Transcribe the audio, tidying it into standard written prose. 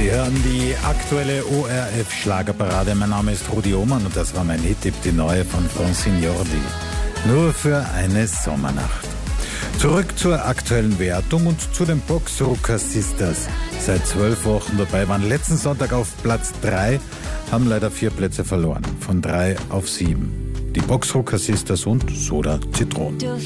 Sie hören die aktuelle ORF-Schlagerparade. Mein Name ist Rudi Oman und das war mein Hit-Tipp, die neue von Francine Jordi. Nur für eine Sommernacht. Zurück zur aktuellen Wertung und zu den Boxrucker Sisters. Seit 12 Wochen dabei, waren letzten Sonntag auf Platz 3, haben leider 4 Plätze verloren. Von 3 auf 7. Die Boxrucker Sisters und Soda Zitron.